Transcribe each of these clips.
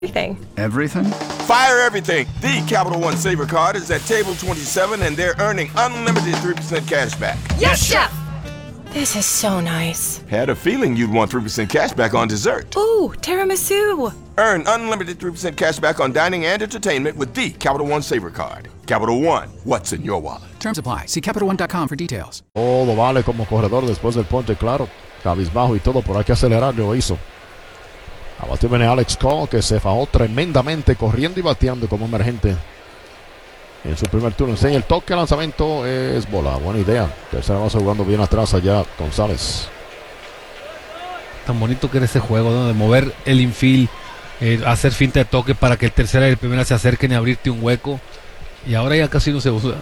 Everything. Everything? Fire everything. The Capital One Saver card is at table 27 and they're earning unlimited 3% cash back. Yes, Chef! This is so nice. Had a feeling you'd want 3% cash back on dessert. Ooh, tiramisu. Earn unlimited 3% cash back on dining and entertainment with the Capital One Saver card. Capital One, what's in your wallet? Terms apply. See CapitalOne.com for details. Todo vale como corredor después del ponte, claro. Cabizbajo y todo, pero hay que acelerar, lo hizo. A batir viene Alex Cole, que se fajó tremendamente corriendo y bateando como emergente en su primer turno. Enseña el toque, lanzamiento es bola. Buena idea. Tercera base jugando bien atrás allá González. Tan bonito que era ese juego, ¿no? De mover el infield, hacer finta de toque para que el tercera y el primera se acerquen y abrirte un hueco. Y ahora ya casi no se usa.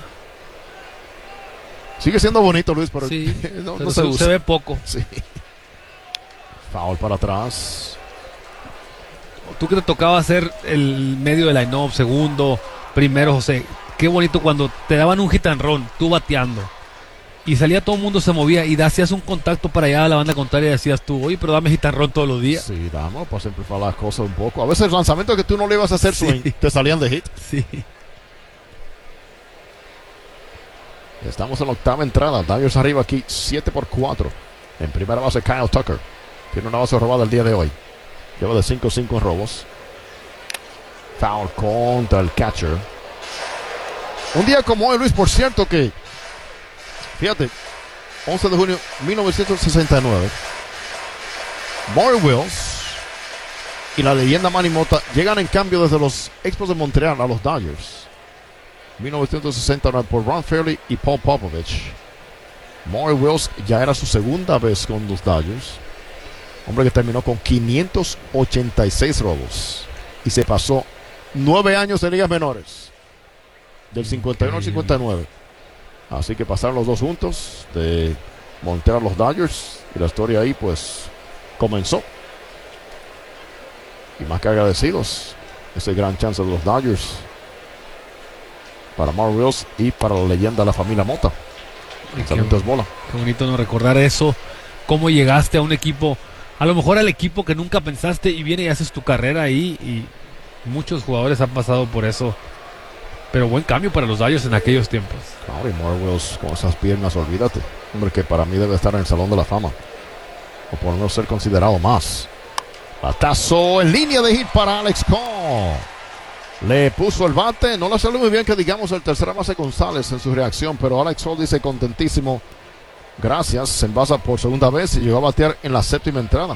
Sigue siendo bonito, Luis, pero, sí, no, pero no se usa. Se ve poco. Sí. Foul para atrás. Tú que te tocaba hacer el medio de line-up, segundo, primero, José. Qué bonito cuando te daban un hit and run, tú bateando. Y salía todo el mundo, se movía y hacías un contacto para allá a la banda contraria y decías tú, oye, pero dame hit and run todos los días. Sí, damos, para simplificar las cosas un poco. A veces el lanzamiento que tú no le ibas a hacer swing, te salían de hit. Sí. Estamos en la octava entrada. Dodgers arriba aquí 7-4. En primera base Kyle Tucker. Tiene una base robada el día de hoy. Lleva de 5-5 en robos. Foul contra el catcher. Un día como hoy, Luis, por cierto que, fíjate, 11 de junio 1969, Maury Wills y la leyenda Manny Mota llegan en cambio desde los Expos de Montreal a los Dodgers. 1969 por Ron Fairley y Paul Popovich. Maury Wills ya era su segunda vez con los Dodgers. Hombre que terminó con 586 robos y se pasó 9 años en ligas menores, del 51 al 59. Así que pasaron los dos juntos de Montreal a los Dodgers y la historia ahí pues comenzó. Y más que agradecidos, ese gran chance de los Dodgers para Maury Wills y para la leyenda de la familia Mota. Excelentes bola. Qué bonito no recordar eso. Cómo llegaste a un equipo, a lo mejor al equipo que nunca pensaste, y viene y haces tu carrera ahí. Y muchos jugadores han pasado por eso. Pero buen cambio para los Dodgers en aquellos tiempos. Claro, y Maury Wills con esas piernas, olvídate. Hombre que para mí debe estar en el Salón de la Fama. O por lo menos ser considerado más. Batazo en línea de hit para Alex Cole. Le puso el bate, no le salió muy bien que digamos el tercera base González en su reacción, pero Alex Cole dice contentísimo. Gracias, se envasa por segunda vez y llegó a batear en la séptima entrada.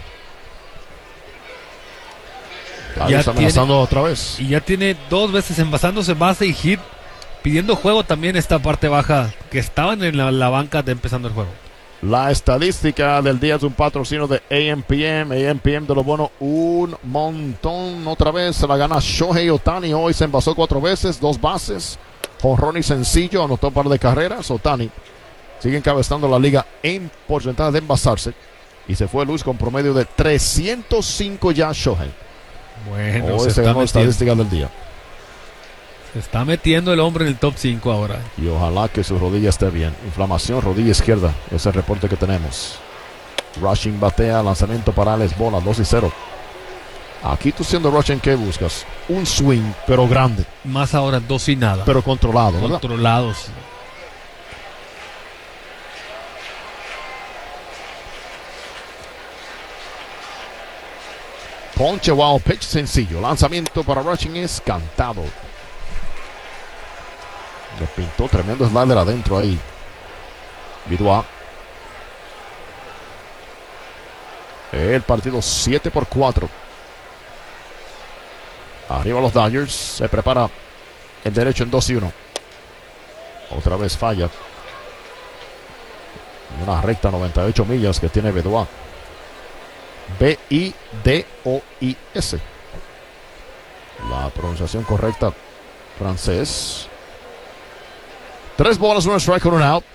Ya está amenazando otra vez. Y ya tiene 2 veces envasándose base y hit, pidiendo juego también esta parte baja que estaban en la banca de empezando el juego. La estadística del día es un patrocinio de AMPM. AMPM de lo bueno, un montón. Otra vez se la gana Shohei Ohtani. Hoy se envasó 4 veces, 2 bases, jonrón y sencillo, anotó un par de carreras. Ohtani sigue encabezando la liga en porcentaje de envasarse. Y se fue Luis con promedio de 305 ya Shohei. Bueno, hoy se ganó la estadística del día. Se está metiendo el hombre en el top 5 ahora. Y ojalá que su rodilla esté bien. Inflamación, rodilla izquierda. Ese es el reporte que tenemos. Rushing batea, lanzamiento para Alex, bola, 2-0. Aquí tú siendo Rushing, ¿qué buscas? Un swing, pero grande. Más ahora 2 y nada. Pero controlado, ¿verdad? Controlados. Ponche, wow, pitch sencillo. Lanzamiento para Rushing es cantado. Le pintó tremendo slider adentro ahí. Vidua. El partido 7-4. Arriba los Dodgers. Se prepara el derecho en 2-1. Otra vez falla. Una recta 98 millas que tiene Vidua. B-I-D-O-I-S. La pronunciación correcta francés. 3 bolas, 1 strike con un out.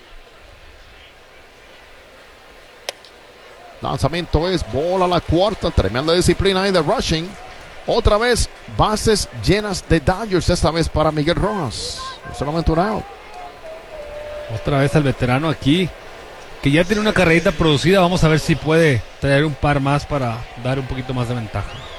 Lanzamiento es bola a la cuarta. Tremenda disciplina ahí de Rushing. Otra vez bases llenas de Dodgers. Esta vez para Miguel Rojas. Solamente un out. Otra vez el veterano aquí, que ya tiene una carrerita producida. Vamos a ver si puede traer un par más para dar un poquito más de ventaja.